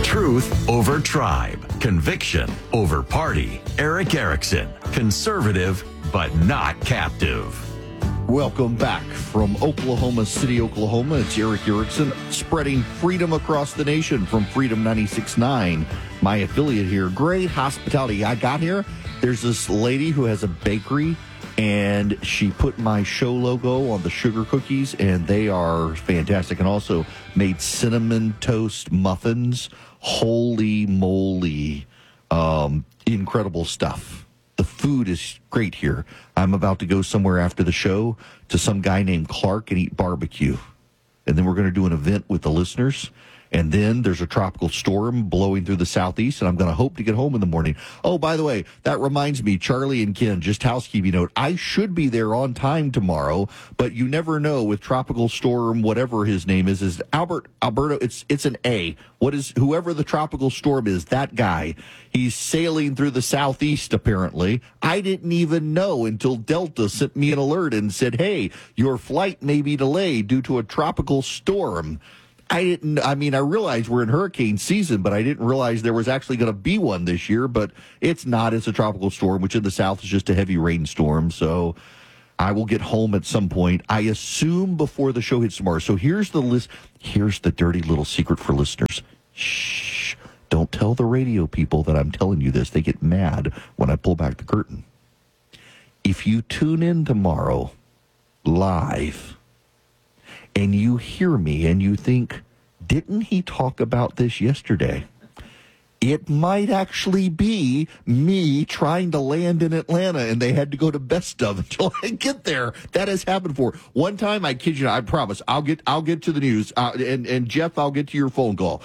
Truth over tribe. Conviction over party. Eric Erickson. Conservative, but not captive. Welcome back from Oklahoma City, Oklahoma. It's Eric Erickson, spreading freedom across the nation from Freedom 96.9, my affiliate here. Great hospitality. I got here. There's this lady who has a bakery, and she put my show logo on the sugar cookies, and they are fantastic. And also made cinnamon toast muffins. Holy moly. Incredible stuff. The food is great here. I'm about to go somewhere after the show to some guy named Clark and eat barbecue. And then we're going to do an event with the listeners. And then there's a tropical storm blowing through the southeast, and I'm going to hope to get home in the morning. Oh, by the way, that reminds me, Charlie and Ken, just housekeeping note, I should be there on time tomorrow, but you never know with tropical storm, whatever his name is Alberto, it's an A. Whoever the tropical storm is, that guy, he's sailing through the southeast, apparently. I didn't even know until Delta sent me an alert and said, hey, your flight may be delayed due to a tropical storm. I realized we're in hurricane season, but I didn't realize there was actually going to be one this year, but it's not. It's a tropical storm, which in the south is just a heavy rainstorm. So I will get home at some point, I assume before the show hits tomorrow. So here's the list. Here's the dirty little secret for listeners. Shh. Don't tell the radio people that I'm telling you this. They get mad when I pull back the curtain. If you tune in tomorrow live, and you hear me and you think, didn't he talk about this yesterday? It might actually be me trying to land in Atlanta, and they had to go to best of until I get there. That has happened before. One time, I kid you not, I promise, I'll get to the news. And Jeff, I'll get to your phone call.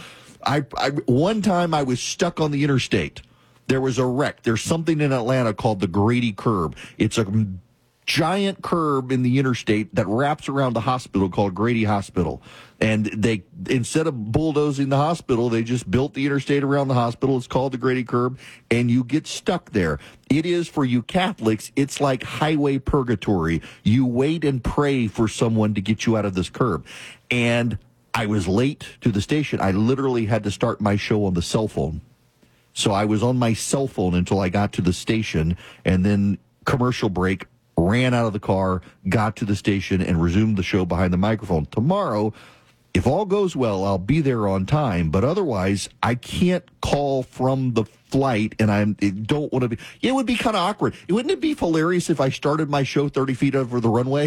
One time I was stuck on the interstate. There was a wreck. There's something in Atlanta called the Grady Curb. It's a giant curb in the interstate that wraps around the hospital called Grady Hospital. And they, instead of bulldozing the hospital, they just built the interstate around the hospital. It's called the Grady Curb, and you get stuck there. It is, for you Catholics, it's like highway purgatory. You wait and pray for someone to get you out of this curb. And I was late to the station. I literally had to start my show on the cell phone. So I was on my cell phone until I got to the station, and then commercial break, ran out of the car, got to the station, and resumed the show behind the microphone. Tomorrow, if all goes well, I'll be there on time. But otherwise, I can't call from the flight, and I don't want to be. It would be kind of awkward. Wouldn't it be hilarious if I started my show 30 feet over the runway?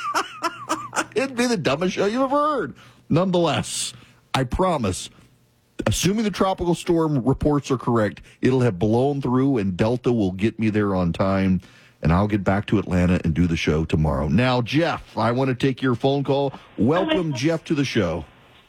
It'd be the dumbest show you've ever heard. Nonetheless, I promise, assuming the tropical storm reports are correct, it'll have blown through, and Delta will get me there on time. And I'll get back to Atlanta and do the show tomorrow. Now, Jeff, I want to take your phone call. Welcome, Jeff, to the show.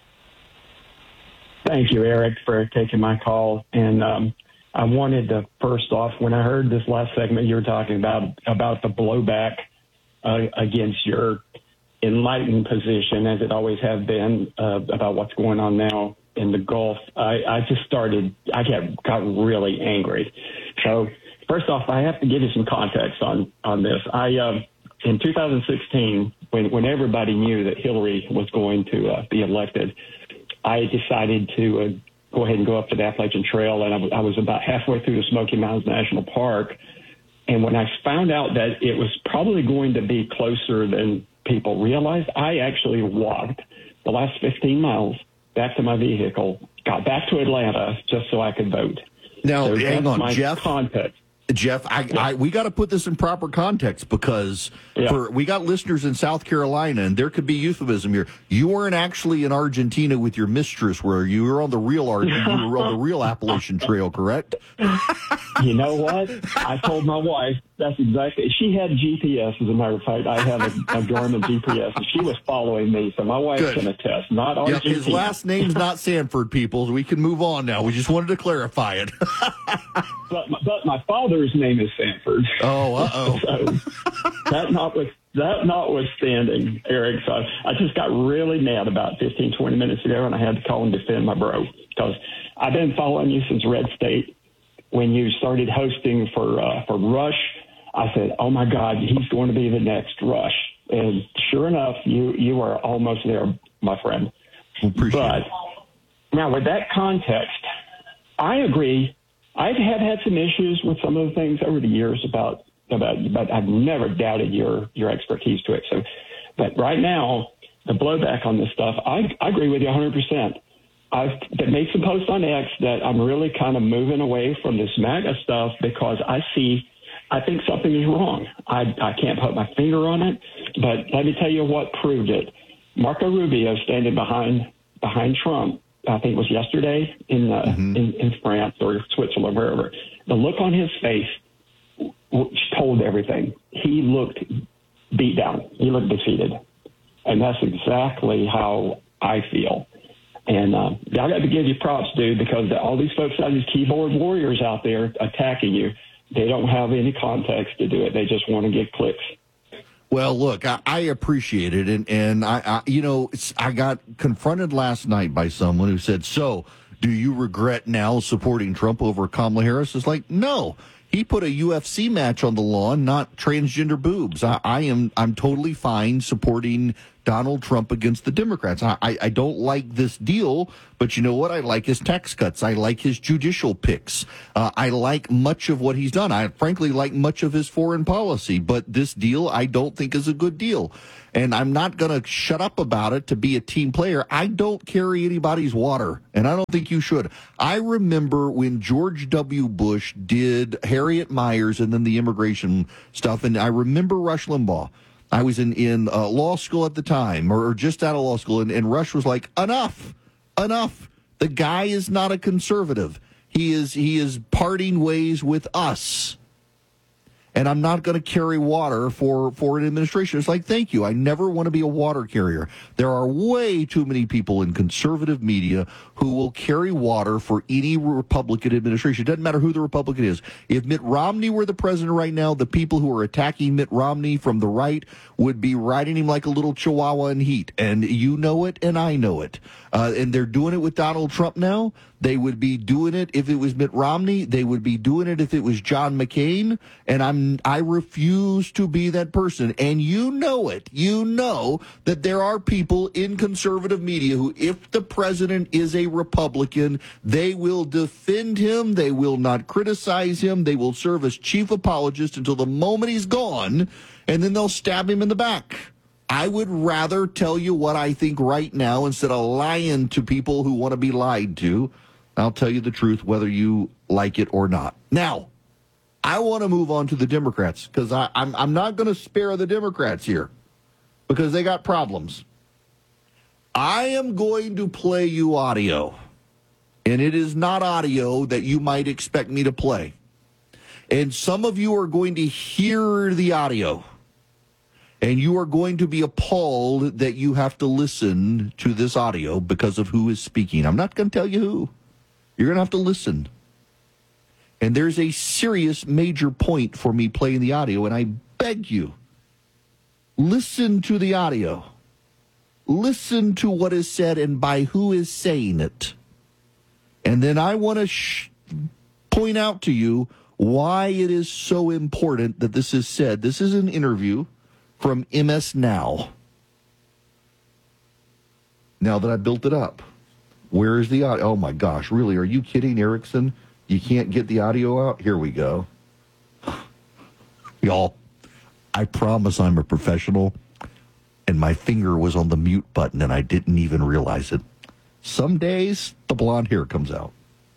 Thank you, Eric, for taking my call. And I wanted to, first off, when I heard this last segment you were talking about the blowback against your enlightened position, as it always has been, about what's going on now in the Gulf, I got really angry. So, first off, I have to give you some context on this. In 2016, when everybody knew that Hillary was going to be elected, I decided to go ahead and go up to the Appalachian Trail, and I was about halfway through the Smoky Mountains National Park. And when I found out that it was probably going to be closer than people realized, I actually walked the last 15 miles back to my vehicle, got back to Atlanta just so I could vote. Now, so hang on, Jeff. Context. Jeff, we got to put this in proper context because we got listeners in South Carolina, and there could be euphemism here. You weren't actually in Argentina with your mistress, where you were on the real Appalachian Trail, correct? You know what? I told my wife that's exactly. She had GPS, as a matter of fact. I have a Garmin GPS, and she was following me, so my wife can attest. Not Argentina. His last name's not Sanford, people. So we can move on now. We just wanted to clarify it. But my father's name is Sanford. Oh, uh-oh. So that notwithstanding, Eric, so I just got really mad about 15, 20 minutes ago, and I had to call and defend my bro. Because I've been following you since Red State. When you started hosting for Rush, I said, oh, my God, he's going to be the next Rush. And sure enough, you are almost there, my friend. Appreciate it. Now, with that context, I agree. I have had some issues with some of the things over the years about, but I've never doubted your expertise to it. So, but right now, the blowback on this stuff, I agree with you 100%. I've made some posts on X that I'm really kind of moving away from this MAGA stuff because I think something is wrong. I can't put my finger on it, but let me tell you what proved it. Marco Rubio standing behind Trump, I think it was yesterday in France or Switzerland, wherever. The look on his face told everything. He looked beat down. He looked defeated. And that's exactly how I feel. And I got to give you props, dude, because all these folks out, these keyboard warriors out there attacking you, they don't have any context to do it. They just want to get clicks. Well, look, I appreciate it, and I got confronted last night by someone who said, "So, do you regret now supporting Trump over Kamala Harris?" It's like, no. He put a UFC match on the lawn, not transgender boobs. I'm totally fine supporting Donald Trump against the Democrats. I don't like this deal, but you know what? I like his tax cuts. I like his judicial picks. I like much of what he's done. I frankly like much of his foreign policy, but this deal I don't think is a good deal. And I'm not going to shut up about it to be a team player. I don't carry anybody's water, and I don't think you should. I remember when George W. Bush did Harriet Miers and then the immigration stuff, and I remember Rush Limbaugh. I was in law school at the time, or just out of law school, and Rush was like, enough. The guy is not a conservative. He is parting ways with us. And I'm not going to carry water for an administration. It's like, thank you. I never want to be a water carrier. There are way too many people in conservative media who will carry water for any Republican administration. It doesn't matter who the Republican is. If Mitt Romney were the president right now, the people who are attacking Mitt Romney from the right would be riding him like a little chihuahua in heat. And you know it, and I know it. And they're doing it with Donald Trump now. They would be doing it if it was Mitt Romney. They would be doing it if it was John McCain. And I refuse to be that person. And you know it. You know that there are people in conservative media who, if the president is a Republican, they will defend him. They will not criticize him. They will serve as chief apologist until the moment he's gone, and then they'll stab him in the back. I would rather tell you what I think right now instead of lying to people who want to be lied to. I'll tell you the truth whether you like it or not. Now, I want to move on to the Democrats because I'm not going to spare the Democrats here because they got problems. I am going to play you audio, and it is not audio that you might expect me to play. And some of you are going to hear the audio, and you are going to be appalled that you have to listen to this audio because of who is speaking. I'm not going to tell you who. You're going to have to listen. And there's a serious major point for me playing the audio, and I beg you, listen to the audio. Listen to what is said and by who is saying it. And then I want to point out to you why it is so important that this is said. This is an interview from MS Now. Now that I built it up. Where is the audio? Oh, my gosh. Really? Are you kidding, Erickson? You can't get the audio out? Here we go. Y'all, I promise I'm a professional, and my finger was on the mute button, and I didn't even realize it. Some days, the blonde hair comes out.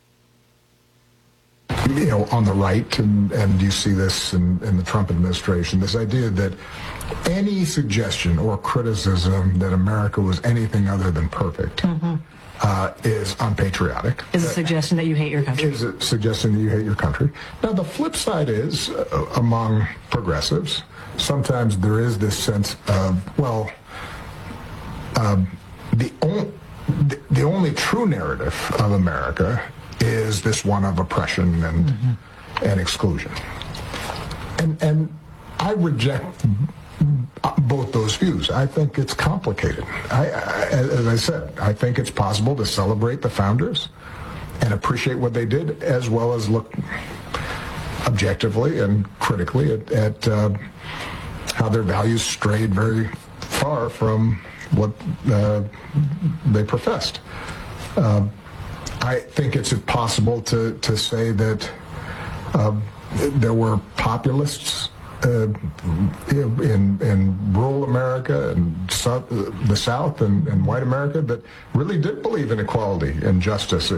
You know, on the right, and you see this in the Trump administration, this idea that any suggestion or criticism that America was anything other than perfect is unpatriotic. Is a suggestion that you hate your country. Is a suggestion that you hate your country. Now, the flip side is, among progressives, sometimes there is this sense of, well, the only true narrative of America is this one of oppression and exclusion. And I reject both those views. I think it's complicated. As I said, I think it's possible to celebrate the founders and appreciate what they did, as well as look objectively and critically at how their values strayed very far from what they professed. I think it's possible to say that there were populists in rural America and the South and white America that really did believe in equality and justice,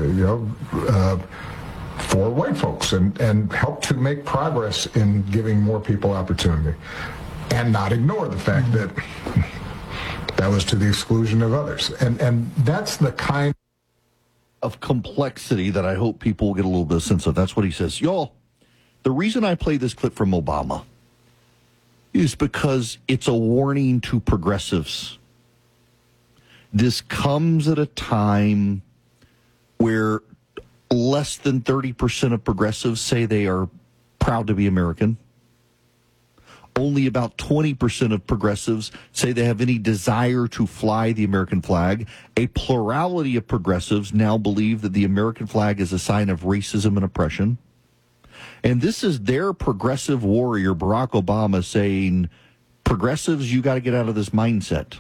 for white folks and helped to make progress in giving more people opportunity and not ignore the fact that that was to the exclusion of others. And that's the kind of complexity that I hope people will get a little bit of sense of. That's what he says. Y'all, the reason I play this clip from Obama is because it's a warning to progressives. This comes at a time where less than 30% of progressives say they are proud to be American. Only about 20% of progressives say they have any desire to fly the American flag. A plurality of progressives now believe that the American flag is a sign of racism and oppression. And this is their progressive warrior, Barack Obama, saying, progressives, you got to get out of this mindset.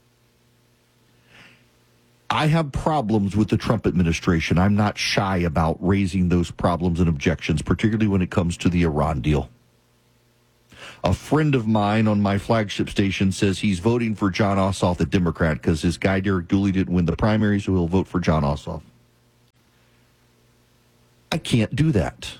I have problems with the Trump administration. I'm not shy about raising those problems and objections, particularly when it comes to the Iran deal. A friend of mine on my flagship station says he's voting for Jon Ossoff, the Democrat, because his guy Derek Dooley didn't win the primary, so he'll vote for Jon Ossoff. I can't do that.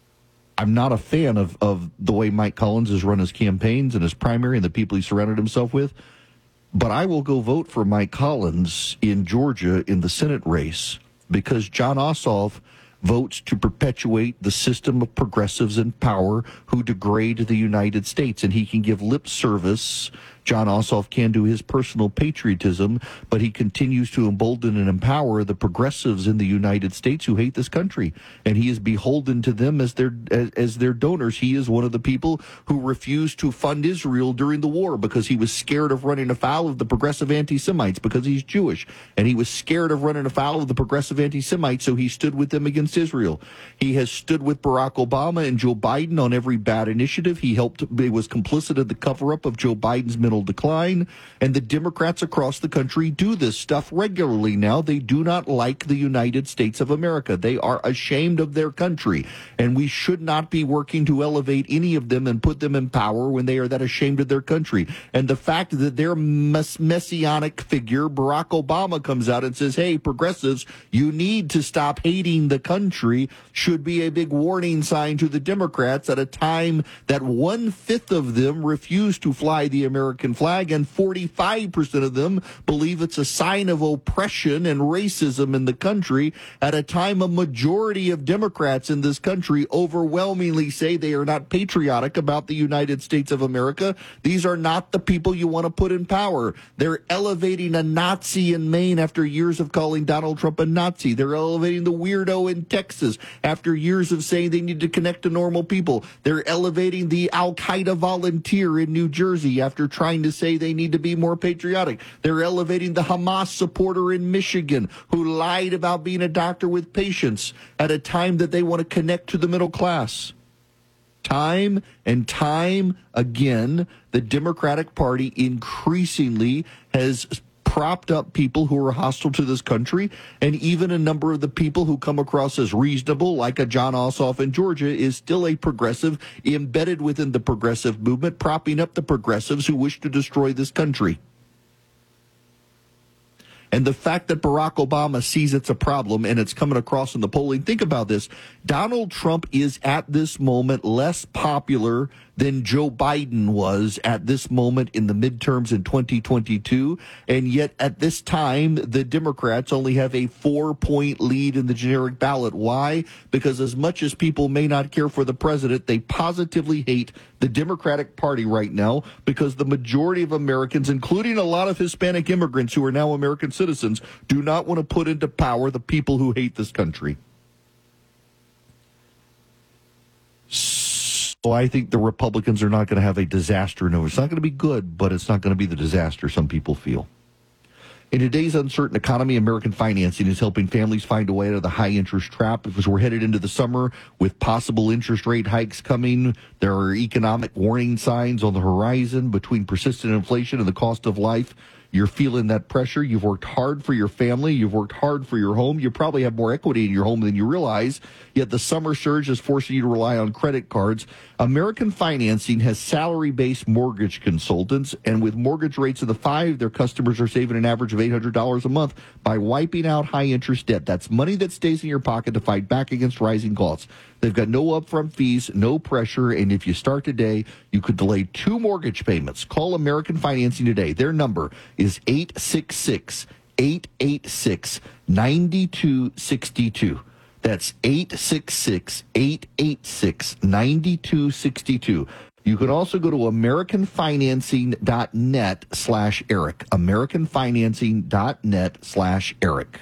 I'm not a fan of the way Mike Collins has run his campaigns and his primary and the people he surrounded himself with. But I will go vote for Mike Collins in Georgia in the Senate race because Jon Ossoff votes to perpetuate the system of progressives in power who degrade the United States. And he can give lip service. Jon Ossoff can do his personal patriotism, but he continues to embolden and empower the progressives in the United States who hate this country. And he is beholden to them as their donors. He is one of the people who refused to fund Israel during the war because he was scared of running afoul of the progressive anti-Semites because he's Jewish. And he was scared of running afoul of the progressive anti-Semites, so he stood with them against Israel. He has stood with Barack Obama and Joe Biden on every bad initiative. He was complicit in the cover-up of Joe Biden's mental decline, and the Democrats across the country do this stuff regularly now. They do not like the United States of America. They are ashamed of their country, and we should not be working to elevate any of them and put them in power when they are that ashamed of their country. And the fact that their messianic figure, Barack Obama, comes out and says, hey, progressives, you need to stop hating the country, should be a big warning sign to the Democrats at a time that 1/5 of them refuse to fly the American flag, and 45% of them believe it's a sign of oppression and racism in the country at a time a majority of Democrats in this country overwhelmingly say they are not patriotic about the United States of America. These are not the people you want to put in power. They're elevating a Nazi in Maine after years of calling Donald Trump a Nazi. They're elevating the weirdo in Texas after years of saying they need to connect to normal people. They're elevating the Al-Qaeda volunteer in New Jersey after trying to say they need to be more patriotic. They're elevating the Hamas supporter in Michigan who lied about being a doctor with patients at a time that they want to connect to the middle class. Time and time again, the Democratic Party increasingly has propped up people who are hostile to this country, and even a number of the people who come across as reasonable, like a Jon Ossoff in Georgia, is still a progressive embedded within the progressive movement, propping up the progressives who wish to destroy this country. And the fact that Barack Obama sees it's a problem and it's coming across in the polling, think about this. Donald Trump is at this moment less popular than Joe Biden was at this moment in the midterms in 2022. And yet at this time, the Democrats only have a 4-point lead in the generic ballot. Why? Because as much as people may not care for the president, they positively hate the Democratic Party right now because the majority of Americans, including a lot of Hispanic immigrants who are now American citizens, do not want to put into power the people who hate this country. So I think the Republicans are not going to have a disaster. No, it's not going to be good, but it's not going to be the disaster some people feel. In today's uncertain economy, American financing is helping families find a way out of the high-interest trap. As we're headed into the summer with possible interest rate hikes coming, there are economic warning signs on the horizon between persistent inflation and the cost of life. You're feeling that pressure. You've worked hard for your family. You've worked hard for your home. You probably have more equity in your home than you realize, yet the summer surge is forcing you to rely on credit cards. American Financing has salary-based mortgage consultants, and with mortgage rates in the 5, their customers are saving an average of $800 a month by wiping out high-interest debt. That's money that stays in your pocket to fight back against rising costs. They've got no upfront fees, no pressure, and if you start today, you could delay 2 mortgage payments. Call American Financing today. Their number is 866-886-9262. That's 866-886-9262. You can also go to AmericanFinancing.net/Eric. AmericanFinancing.net/Eric.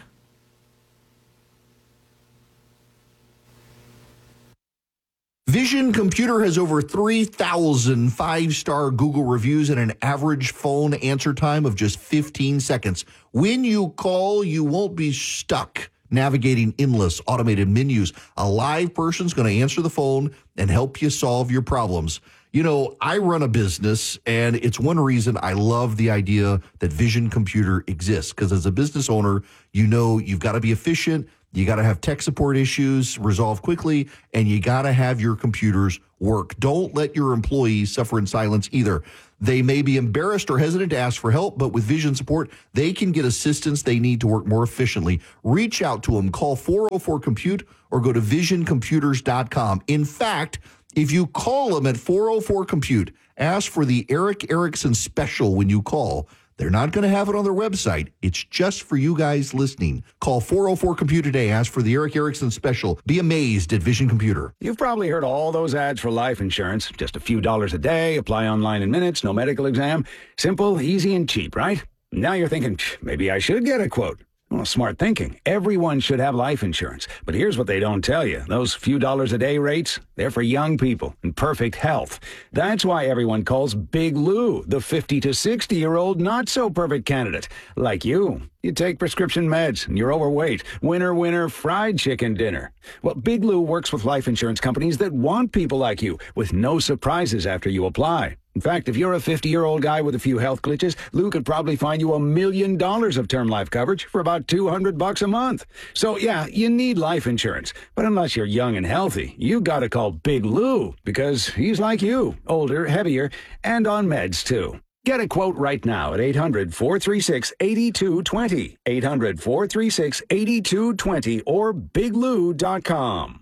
Vision Computer has over 3,000 5-star Google reviews and an average phone answer time of just 15 seconds. When you call, you won't be stuck navigating endless automated menus. A live person's going to answer the phone and help you solve your problems. You know, I run a business, and it's one reason I love the idea that Vision Computer exists, because as a business owner, you know you've got to be efficient. You got to have tech support issues resolved quickly, and you got to have your computers work. Don't let your employees suffer in silence either. They may be embarrassed or hesitant to ask for help, but with Vision support, they can get assistance they need to work more efficiently. Reach out to them. Call 404-COMPUTE or go to visioncomputers.com. In fact, if you call them at 404-COMPUTE, ask for the Eric Erickson special when you call. They're not going to have it on their website. It's just for you guys listening. Call 404-COMPUTE today. Ask for the Eric Erickson special. Be amazed at Vision Computer. You've probably heard all those ads for life insurance. Just a few dollars a day, apply online in minutes, no medical exam. Simple, easy, and cheap, right? Now you're thinking, maybe I should get a quote. Well, smart thinking. Everyone should have life insurance. But here's what they don't tell you. Those few dollars a day rates, they're for young people in perfect health. That's why everyone calls Big Lou the 50 to 60-year-old not-so-perfect candidate. Like you. You take prescription meds and you're overweight. Winner, fried chicken dinner. Well, Big Lou works with life insurance companies that want people like you with no surprises after you apply. In fact, if you're a 50-year-old guy with a few health glitches, Lou could probably find you $1 million of term life coverage for about $200 a month. So, yeah, you need life insurance. But unless you're young and healthy, you got to call Big Lou because he's like you, older, heavier, and on meds, too. Get a quote right now at 800-436-8220, 800-436-8220, or biglou.com.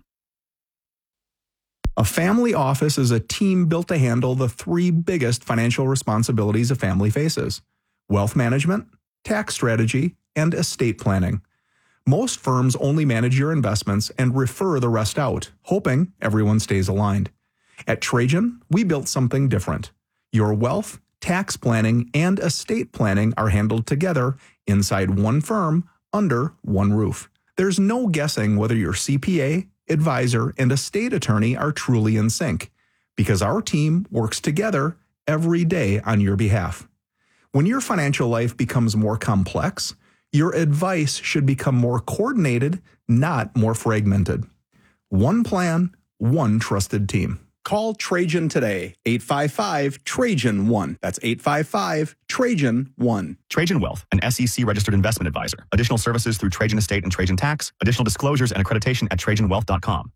A family office is a team built to handle the 3 biggest financial responsibilities a family faces: wealth management, tax strategy, and estate planning. Most firms only manage your investments and refer the rest out, hoping everyone stays aligned. At Trajan, we built something different. Your wealth, tax planning, and estate planning are handled together inside one firm under one roof. There's no guessing whether your CPA, advisor, and estate attorney are truly in sync, because our team works together every day on your behalf. When your financial life becomes more complex, your advice should become more coordinated, not more fragmented. One plan, one trusted team. Call Trajan today, 855-TRAJAN-1. That's 855-TRAJAN-1. Trajan Wealth, an SEC-registered investment advisor. Additional services through Trajan Estate and Trajan Tax. Additional disclosures and accreditation at TrajanWealth.com.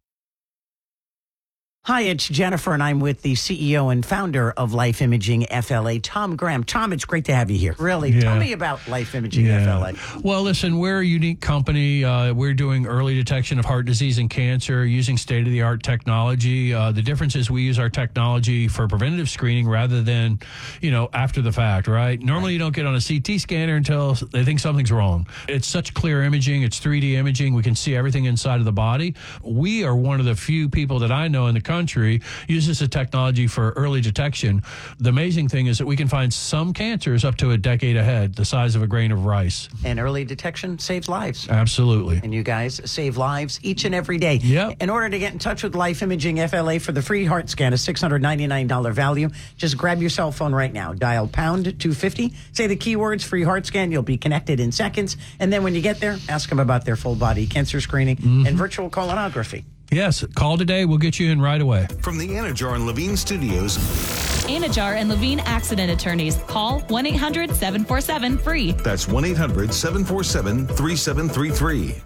Hi, it's Jennifer, and I'm with the CEO and founder of Life Imaging FLA, Tom Graham. Tom, it's great to have you here. Really, tell me about Life Imaging FLA. Well, listen, we're a unique company. We're doing early detection of heart disease and cancer using state-of-the-art technology. The difference is we use our technology for preventative screening rather than, after the fact, right? Normally, you don't get on a CT scanner until they think something's wrong. It's such clear imaging. It's 3D imaging. We can see everything inside of the body. We are one of the few people that I know in the country uses the technology for early detection. The amazing thing is that we can find some cancers up to a decade ahead, the size of a grain of rice. And early detection saves lives. Absolutely. And you guys save lives each and every day. Yep. In order to get in touch with Life Imaging FLA for the free heart scan, a $699 value, just grab your cell phone right now. Dial pound 250, say the keywords free heart scan. You'll be connected in seconds. And then when you get there, ask them about their full body cancer screening and virtual colonography. Yes, call today. We'll get you in right away. From the Anajar and Levine Studios Anajar and Levine Accident Attorneys. Call 1-800-747-FREE. That's 1-800-747-3733.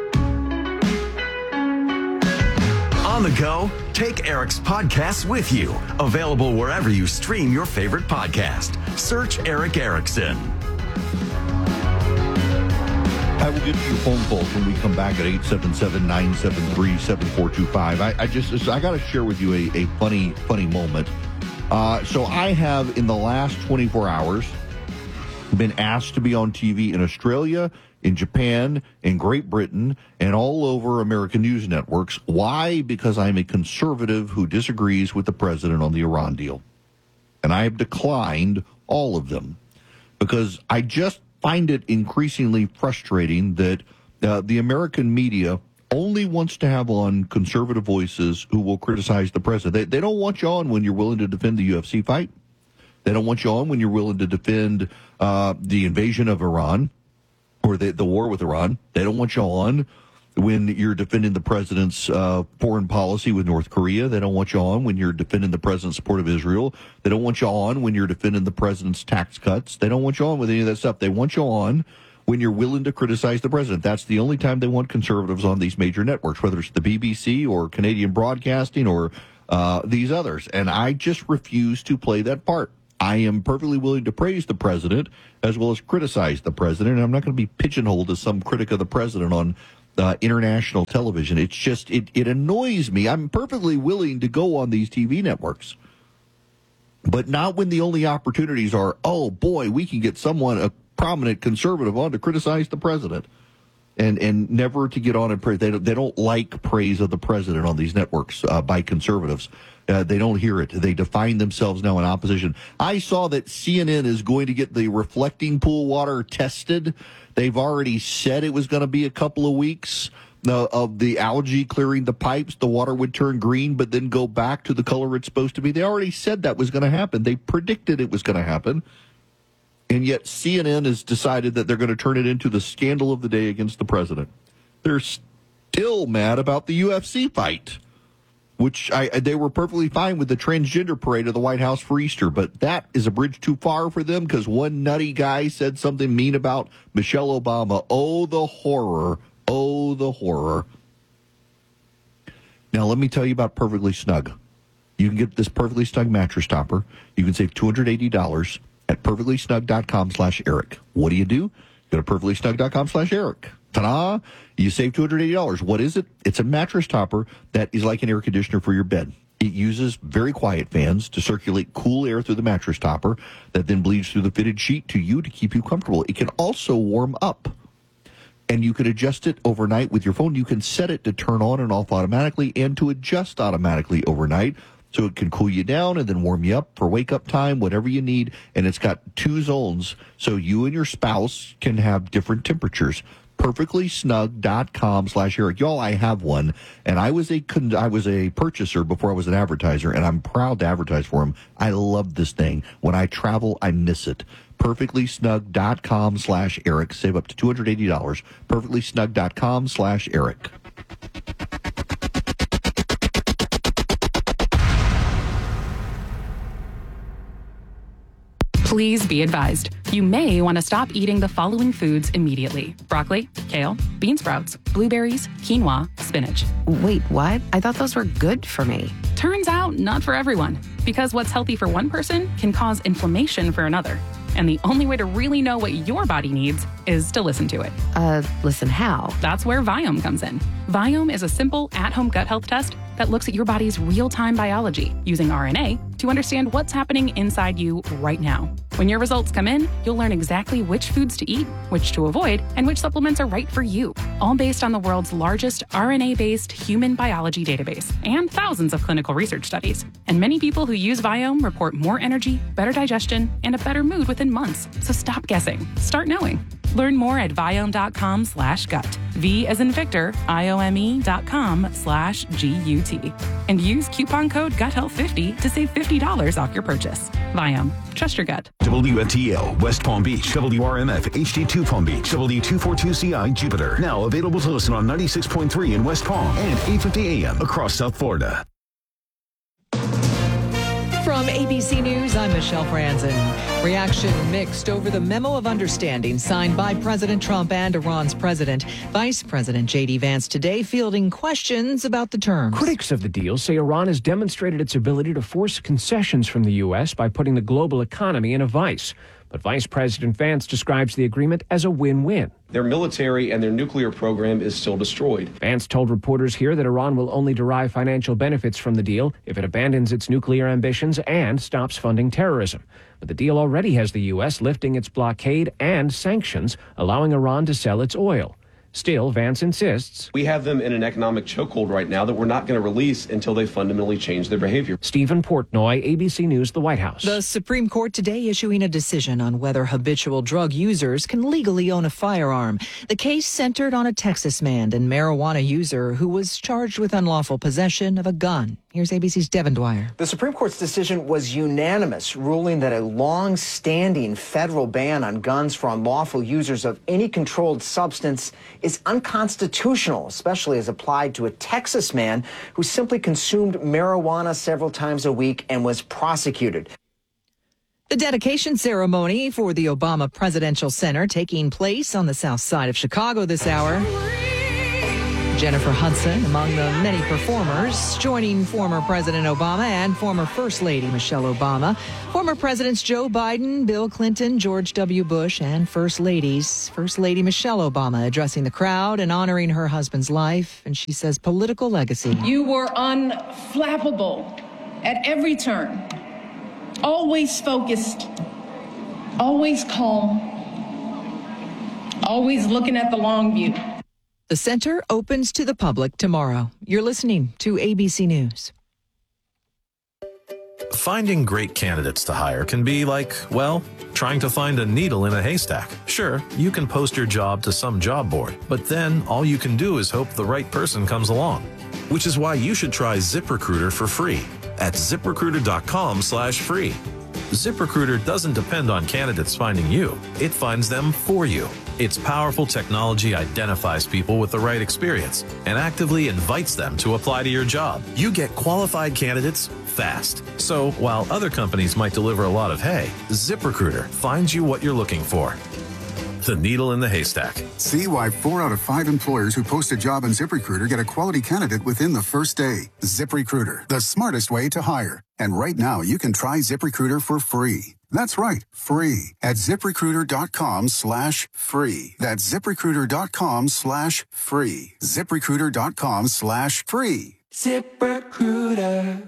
On the go, take Eric's podcasts with you. Available wherever you stream your favorite podcast. Search Eric Erickson. I will get to your phone calls when we come back at 877-973-7425. I got to share with you a funny moment. So I have, in the last 24 hours, been asked to be on TV in Australia, in Japan, in Great Britain, and all over American news networks. Why? Because I'm a conservative who disagrees with the president on the Iran deal. And I have declined all of them because I just find it increasingly frustrating that the American media only wants to have on conservative voices who will criticize the president. They don't want you on when you're willing to defend the UFC fight. They don't want you on when you're willing to defend the invasion of Iran or the war with Iran. They don't want you on when you're defending the president's foreign policy with North Korea. They don't want you on when you're defending the president's support of Israel. They don't want you on when you're defending the president's tax cuts. They don't want you on with any of that stuff. They want you on when you're willing to criticize the president. That's the only time they want conservatives on these major networks, whether it's the BBC or Canadian Broadcasting or these others. And I just refuse to play that part. I am perfectly willing to praise the president as well as criticize the president. And I'm not going to be pigeonholed as some critic of the president on international television. It's just, it annoys me. I'm perfectly willing to go on these TV networks, but not when the only opportunities are, oh boy, we can get someone, a prominent conservative, on to criticize the president, and never to get on and praise. They don't like praise of the president on these networks by conservatives. They don't hear it. They define themselves now in opposition. I saw that CNN is going to get the reflecting pool water tested. They've already said it was going to be a couple of weeks of the algae clearing the pipes. The water would turn green, but then go back to the color it's supposed to be. They already said that was going to happen. They predicted it was going to happen. And yet CNN has decided that they're going to turn it into the scandal of the day against the president. They're still mad about the UFC fight, which they were perfectly fine with the transgender parade of the White House for Easter, but that is a bridge too far for them because one nutty guy said something mean about Michelle Obama. Oh, the horror. Oh, the horror. Now, let me tell you about Perfectly Snug. You can get this Perfectly Snug mattress topper. You can save $280 at perfectlysnug.com/Eric. What do? Go to perfectlysnug.com/Eric. Ta-da! You save $280. What is it? It's a mattress topper that is like an air conditioner for your bed. It uses very quiet fans to circulate cool air through the mattress topper that then bleeds through the fitted sheet to you to keep you comfortable. It can also warm up, and you can adjust it overnight with your phone. You can set it to turn on and off automatically and to adjust automatically overnight, so it can cool you down and then warm you up for wake-up time, whatever you need. And it's got 2 zones, so you and your spouse can have different temperatures. Perfectlysnug.com/Eric. Y'all, I have one, and I was a purchaser before I was an advertiser, and I'm proud to advertise for them. I love this thing. When I travel, I miss it. Perfectlysnug.com/Eric. Save up to $280. Perfectlysnug.com/Eric. Please be advised, you may want to stop eating the following foods immediately: broccoli, kale, bean sprouts, blueberries, quinoa, spinach. Wait, what? I thought those were good for me. Turns out, not for everyone, because what's healthy for one person can cause inflammation for another. And the only way to really know what your body needs is to listen to it. Listen how? That's where Viome comes in. Viome is a simple, at-home gut health test that looks at your body's real-time biology using RNA to understand what's happening inside you right now. When your results come in, you'll learn exactly which foods to eat, which to avoid, and which supplements are right for you, all based on the world's largest RNA-based human biology database and thousands of clinical research studies. And many people who use Viome report more energy, better digestion, and a better mood within months. So stop guessing. Start knowing. Learn more at Viome.com/gut. V as in Victor, IOME.com/GUT. And use coupon code GUTHEALTH50 to save $50 off your purchase. Viome. Trust your gut. WFTL, West Palm Beach, WRMF, HD2 Palm Beach, W242CI, Jupiter. Now available to listen on 96.3 in West Palm and 850 AM across South Florida. From ABC News, I'm Michelle Franzen. Reaction mixed over the memo of understanding signed by President Trump and Iran's president. Vice President J.D. Vance today fielding questions about the terms. Critics of the deal say Iran has demonstrated its ability to force concessions from the U.S. by putting the global economy in a vice. But Vice President Vance describes the agreement as a win-win. Their military and their nuclear program is still destroyed. Vance told reporters here that Iran will only derive financial benefits from the deal if it abandons its nuclear ambitions and stops funding terrorism. But the deal already has the U.S. lifting its blockade and sanctions, allowing Iran to sell its oil. Still, Vance insists, we have them in an economic chokehold right now that we're not going to release until they fundamentally change their behavior. Stephen Portnoy, ABC News, the White House. The Supreme Court today issuing a decision on whether habitual drug users can legally own a firearm. The case centered on a Texas man and marijuana user who was charged with unlawful possession of a gun. Here's ABC's Devin Dwyer. The Supreme Court's decision was unanimous, ruling that a long-standing federal ban on guns for unlawful users of any controlled substance is unconstitutional, especially as applied to a Texas man who simply consumed marijuana several times a week and was prosecuted. The dedication ceremony for the Obama Presidential Center taking place on the south side of Chicago this hour. Jennifer Hudson among the many performers, joining former President Obama and former First Lady Michelle Obama, former Presidents Joe Biden, Bill Clinton, George W. Bush, and First Lady Michelle Obama addressing the crowd and honoring her husband's life, and she says political legacy. You were unflappable at every turn, always focused, always calm, always looking at the long view. The center opens to the public tomorrow. You're listening to ABC News. Finding great candidates to hire can be like, well, trying to find a needle in a haystack. Sure, you can post your job to some job board, but then all you can do is hope the right person comes along. Which is why you should try ZipRecruiter for free at ZipRecruiter.com/free. ZipRecruiter doesn't depend on candidates finding you. It finds them for you. Its powerful technology identifies people with the right experience and actively invites them to apply to your job. You get qualified candidates fast. So while other companies might deliver a lot of hay, ZipRecruiter finds you what you're looking for. The needle in the haystack. See why 4 out of 5 employers who post a job on ZipRecruiter get a quality candidate within the first day. ZipRecruiter, the smartest way to hire. And right now, you can try ZipRecruiter for free. That's right, free at ZipRecruiter.com/free. That's ZipRecruiter.com/free. ZipRecruiter.com/free. ZipRecruiter.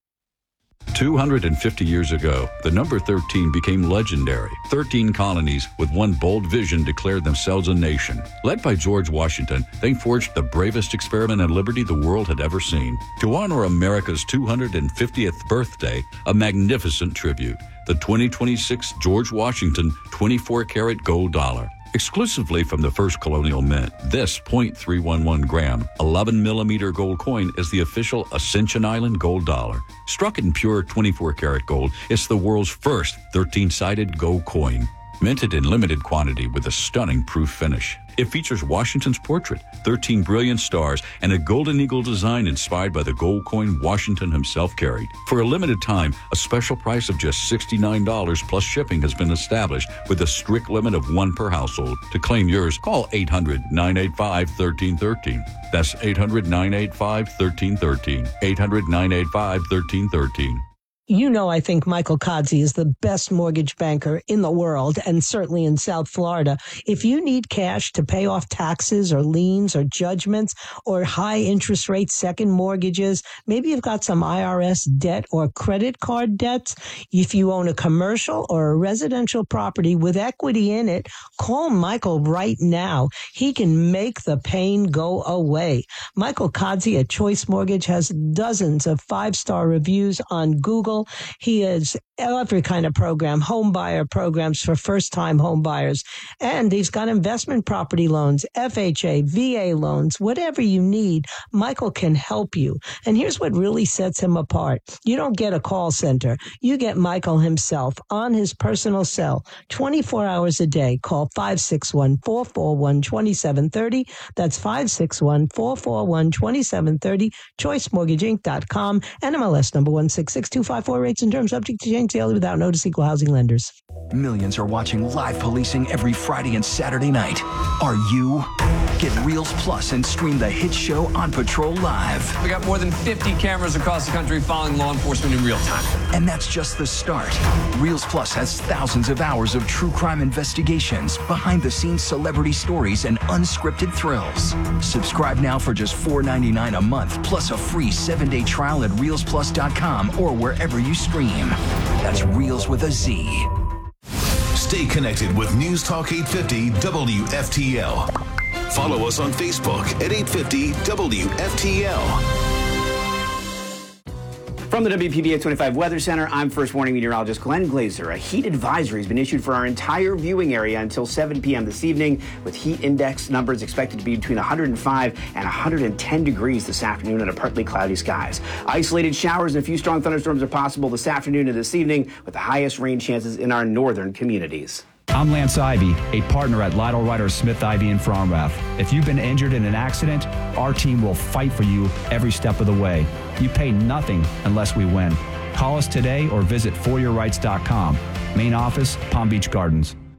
250 years ago, the number 13 became legendary. 13 colonies with one bold vision declared themselves a nation. Led by George Washington, they forged the bravest experiment in liberty the world had ever seen. To honor America's 250th birthday, a magnificent tribute, the 2026 George Washington 24-karat gold dollar. Exclusively from the first colonial mint, this .311 gram, 11-millimeter gold coin is the official Ascension Island gold dollar. Struck in pure 24-karat gold, it's the world's first 13-sided gold coin. Minted in limited quantity with a stunning proof finish. It features Washington's portrait, 13 brilliant stars, and a golden eagle design inspired by the gold coin Washington himself carried. For a limited time, a special price of just $69 plus shipping has been established with a strict limit of 1 per household. To claim yours, call 800-985-1313. That's 800-985-1313. 800-985-1313. You know, I think Michael Kodzie is the best mortgage banker in the world, and certainly in South Florida. If you need cash to pay off taxes or liens or judgments or high interest rate second mortgages, maybe you've got some IRS debt or credit card debts. If you own a commercial or a residential property with equity in it, call Michael right now. He can make the pain go away. Michael Kodzie at Choice Mortgage has dozens of 5-star reviews on Google. He is every kind of program, home buyer programs for first-time home buyers. And he's got investment property loans, FHA, VA loans, whatever you need, Michael can help you. And here's what really sets him apart. You don't get a call center. You get Michael himself on his personal cell, 24 hours a day. Call 561-441-2730. That's 561-441-2730. ChoiceMortgageInc.com. NMLS number 166254. Rates and terms subject to change daily without notice. Equal housing lenders. Millions are watching live policing every Friday and Saturday night. Are you? Get Reels Plus and stream the hit show On Patrol Live. We got more than 50 cameras across the country following law enforcement in real time. And that's just the start. Reels Plus has thousands of hours of true crime investigations, behind-the-scenes celebrity stories, and unscripted thrills. Subscribe now for just $4.99 a month, plus a free 7-day trial at ReelsPlus.com or wherever you stream. That's Reels with a Z. Stay connected with News Talk 850 WFTL. Follow us on Facebook at 850 WFTL. From the WPBA 25 Weather Center, I'm First Warning Meteorologist Glenn Glazer. A heat advisory has been issued for our entire viewing area until 7 p.m. this evening, with heat index numbers expected to be between 105 and 110 degrees this afternoon under partly cloudy skies. Isolated showers and a few strong thunderstorms are possible this afternoon and this evening, with the highest rain chances in our northern communities. I'm Lance Ivy, a partner at Lytle Ryder Smith Ivy in Fromrath. If you've been injured in an accident, our team will fight for you every step of the way. You pay nothing unless we win. Call us today or visit foryourrights.com. Main office, Palm Beach Gardens.